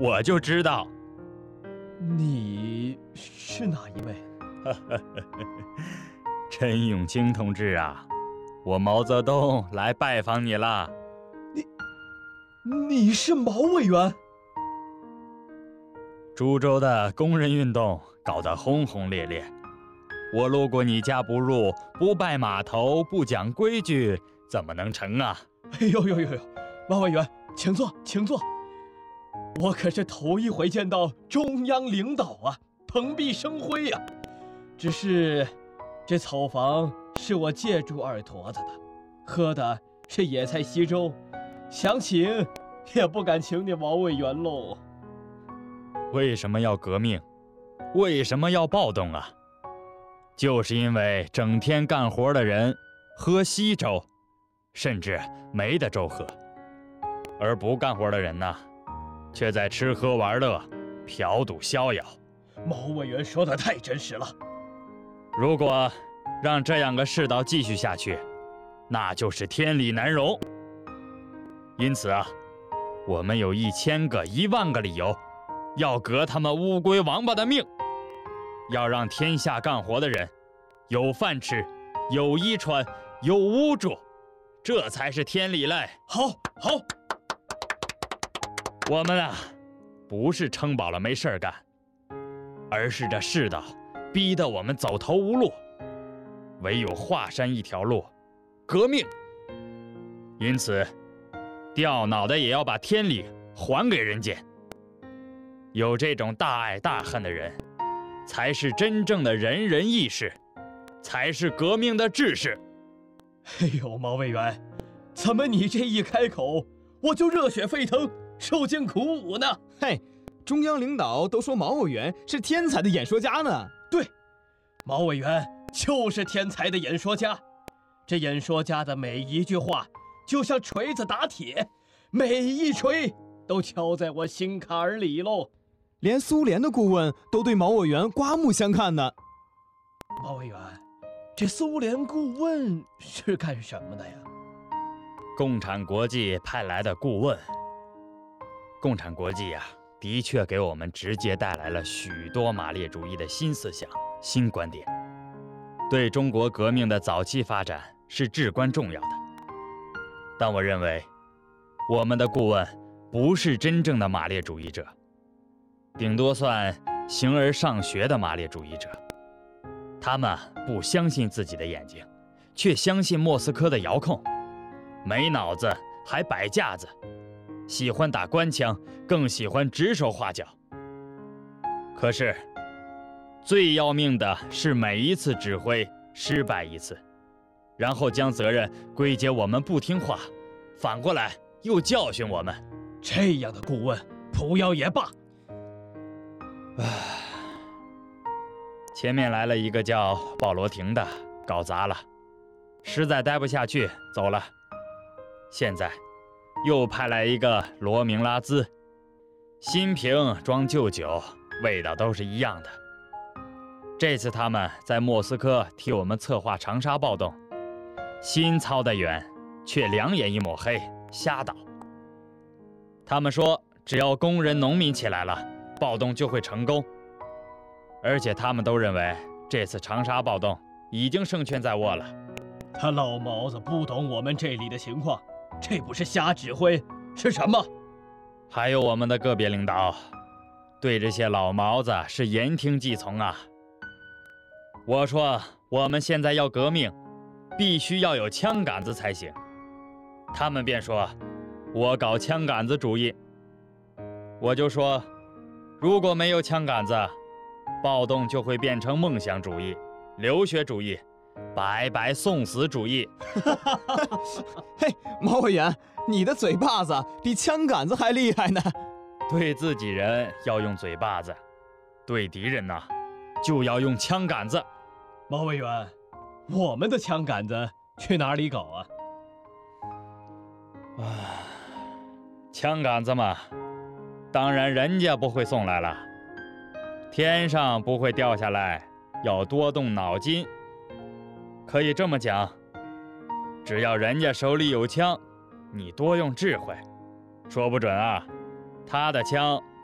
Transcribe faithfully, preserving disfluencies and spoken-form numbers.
我就知道。 你是哪一位？ 陈永清同志啊，我毛泽东来拜访你了。 你你是毛委员？ 株洲的工人运动搞得轰轰烈烈，我路过你家不入，不拜码头，不讲规矩，怎么能成啊？ 哎呦呦呦呦，毛委员，请坐，请坐。我可是头一回见到中央领导啊，蓬荜生辉呀、啊。只是，这草房是我借住二坨子的，喝的是野菜稀粥，想请也不敢请你毛委员喽。 为什么要革命？为什么要暴动啊？就是因为整天干活的人喝稀粥，甚至没得粥喝，而不干活的人呢，却在吃喝玩乐、嫖赌逍遥。 毛委员说的太真实了。 如果让这样个世道继续下去，那就是天理难容。因此啊，我们有一千个、一万个理由，要革他们乌龟王八的命，要让天下干活的人有饭吃、有衣穿、有屋住，这才是天理嘞。 好，好。 我们啊，不是撑饱了没事干，而是这世道逼得我们走投无路，唯有华山一条路，革命。因此，掉脑袋也要把天理还给人间。有这种大爱大恨的人，才是真正的仁人义士，才是革命的志士。 哎呦，毛委员，怎么你这一开口，我就热血沸腾，受尽苦舞呢？ 嘿，中央领导都说毛委员是天才的演说家呢。 对，毛委员就是天才的演说家。这演说家的每一句话，就像锤子打铁，每一锤都敲在我心坎儿里喽。 连苏联的顾问都对毛委员刮目相看呢。 毛委员，这苏联顾问是干什么的呀？ 共产国际派来的顾问。共产国际呀、啊，的确给我们直接带来了许多马列主义的新思想、新观点，对中国革命的早期发展是至关重要的。但我认为，我们的顾问不是真正的马列主义者，顶多算形而上学的马列主义者。他们不相信自己的眼睛，却相信莫斯科的遥控，没脑子还摆架子，喜欢打官腔，更喜欢指手画脚。可是最要命的是每一次指挥失败一次，然后将责任归结我们不听话，反过来又教训我们。 这样的顾问不要也罢。 唉，前面来了一个叫鲍罗廷的，搞砸了，实在待不下去走了。现在又派来一个罗明拉兹，新瓶装旧酒，味道都是一样的。这次他们在莫斯科替我们策划长沙暴动，心操得远，却两眼一抹黑，瞎捣。他们说只要工人农民起来了，暴动就会成功，而且他们都认为这次长沙暴动已经胜券在握了。 他老毛子不懂我们这里的情况，这不是瞎指挥是什么？ 还有我们的个别领导，对这些老毛子是言听计从啊。我说我们现在要革命，必须要有枪杆子才行，他们便说我搞枪杆子主义。我就说如果没有枪杆子，暴动就会变成梦想主义、流血主义、白白送死主义。 嘿，毛委员，你的嘴巴子比枪杆子还厉害呢。 对自己人要用嘴巴子，对敌人呢，就要用枪杆子。 毛委员，我们的枪杆子去哪里搞啊？ 唉，枪杆子嘛，当然人家不会送来了，天上不会掉下来，要多动脑筋。可以这么讲，只要人家手里有枪，你多用智慧，说不准啊，他的枪